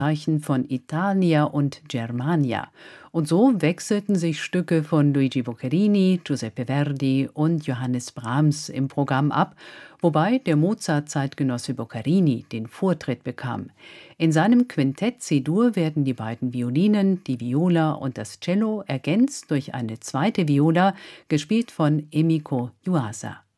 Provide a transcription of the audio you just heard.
Zeichen von Italia und Germania. Und so wechselten sich Stücke von Luigi Boccherini, Giuseppe Verdi und Johannes Brahms im Programm ab, wobei der Mozart-Zeitgenosse Boccherini den Vortritt bekam. In seinem Quintett C-Dur werden die beiden Violinen, die Viola und das Cello ergänzt durch eine zweite Viola, gespielt von Emiko Yuasa.